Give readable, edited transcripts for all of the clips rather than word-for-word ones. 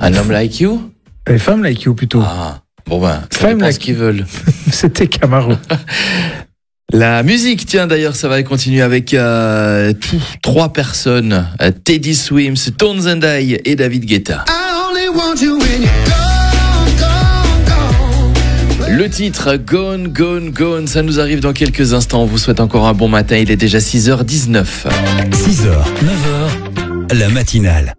Un homme like you? A femme like you plutôt. Ah, bon ben, ça Femme dépend like ce qu'ils veulent. C'était Camaro. La musique, tiens d'ailleurs, ça va continuer avec trois personnes. Teddy Swims, Tones and I et David Guetta. Le titre Gone, Gone, Gone, ça nous arrive dans quelques instants. On vous souhaite encore un bon matin, il est déjà 6h19. 6h, 9h, la matinale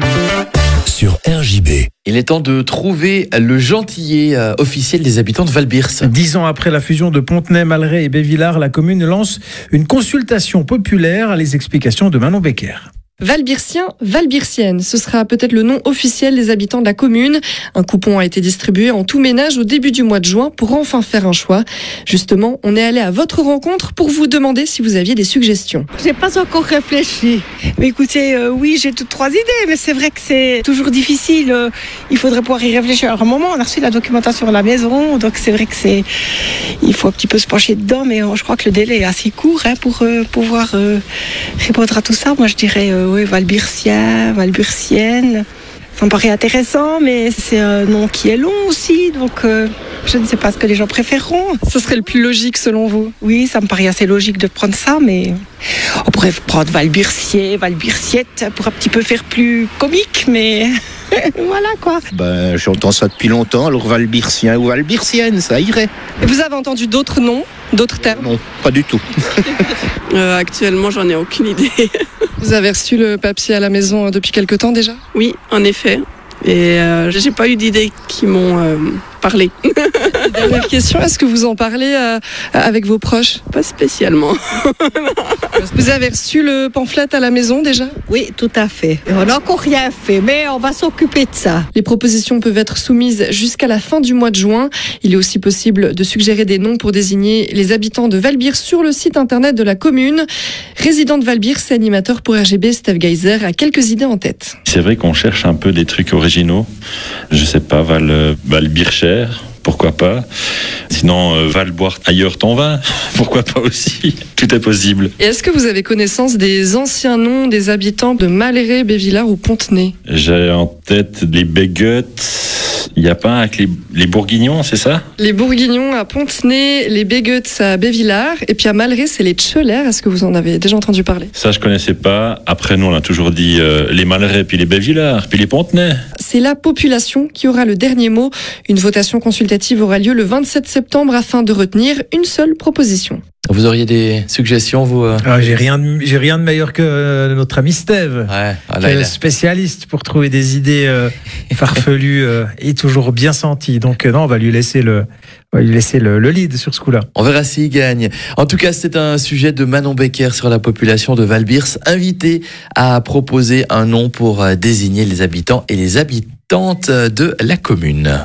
sur RJB. Il est temps de trouver le gentillet officiel des habitants de Val-Birse. 10 ans après la fusion de Pontenay, Malleray et Bévillars, la commune lance une consultation populaire. Les explications de Manon Becker. Valbirsien, Valbirsienne, ce sera peut-être le nom officiel des habitants de la commune. Un coupon a été distribué en tout ménage au début du mois de juin pour enfin faire un choix. Justement, on est allé à votre rencontre pour vous demander si vous aviez des suggestions. J'ai pas encore réfléchi. Mais écoutez, oui, j'ai toutes trois idées, mais c'est vrai que c'est toujours difficile. Il faudrait pouvoir y réfléchir. Alors, à un moment, on a reçu la documentation à la maison, donc c'est vrai que il faut un petit peu se pencher dedans, mais je crois que le délai est assez court pour pouvoir répondre à tout ça. Moi, je dirais oui, Valbirsien, Valbursienne. Ça me paraît intéressant, mais c'est un nom qui est long aussi, donc je ne sais pas ce que les gens préféreront. Ce serait le plus logique selon vous? Oui, ça me paraît assez logique de prendre ça, mais on pourrait prendre Valbursier, Valbursiette pour un petit peu faire plus comique, mais voilà quoi. J'entends ça depuis longtemps, alors Valbirsien ou Valbirsienne, ça irait. Et vous avez entendu d'autres noms, d'autres termes? Non, pas du tout. Actuellement, j'en ai aucune idée. Vous avez reçu le papier à la maison depuis quelque temps déjà? Oui, en effet. Et j'ai pas eu d'idées qui m'ont parlé. Dernière question, est-ce que vous en parlez avec vos proches? Pas spécialement. Vous avez reçu le pamphlet à la maison déjà? Oui, tout à fait. On n'a encore rien fait, mais on va s'occuper de ça. Les propositions peuvent être soumises jusqu'à la fin du mois de juin. Il est aussi possible de suggérer des noms pour désigner les habitants de Valbirse sur le site internet de la commune. Résident de Valbirse et animateur pour RGB, Steph Geyser a quelques idées en tête. C'est vrai qu'on cherche un peu des trucs originaux. Je sais pas, Valbircher, pourquoi pas. Sinon, boire ailleurs ton vin, pourquoi pas aussi. Tout est possible. Et est-ce que vous avez connaissance des anciens noms des habitants de Malleray, Bévillars ou Pontenay? J'ai en tête les Béguettes. Il n'y a pas avec les Bourguignons, c'est ça? Les Bourguignons à Pontenay, les Béguettes à Bévillars, et puis à Malleray, c'est les Tschelers. Est-ce que vous en avez déjà entendu parler? Ça, je connaissais pas. Après, nous, on a toujours dit les Malleray, puis les Bévillars, puis les Pontenay. C'est la population qui aura le dernier mot. Une votation consultative aura lieu le 27 septembre afin de retenir une seule proposition. Vous auriez des suggestions, vous J'ai rien de meilleur que notre ami Steve, qui est spécialiste pour trouver des idées farfelues et toujours bien senties. Donc non, on va lui laisser le lead sur ce coup-là. On verra s'il gagne. En tout cas, c'est un sujet de Manon Becker sur la population de Val-Birse, invité à proposer un nom pour désigner les habitants et les habitantes de la commune.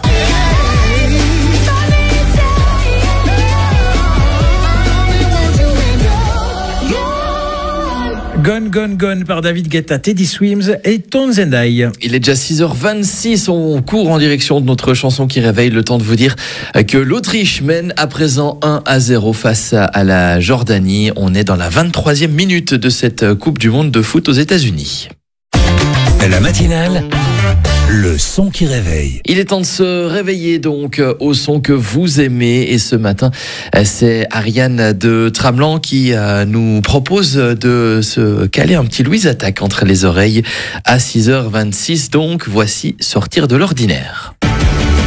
Gone, Gone, Gone par David Guetta, Teddy Swims et Tones and I. Il est déjà 6h26, on court en direction de notre chanson qui réveille. Le temps de vous dire que l'Autriche mène à présent 1-0 face à la Jordanie. On est dans la 23e minute de cette Coupe du Monde de foot aux États-Unis. La matinale, le son qui réveille. Il est temps de se réveiller donc au son que vous aimez. Et ce matin, c'est Ariane de Tramelan qui nous propose de se caler un petit Louise Attaque entre les oreilles à 6h26. Donc voici Sortir de l'ordinaire.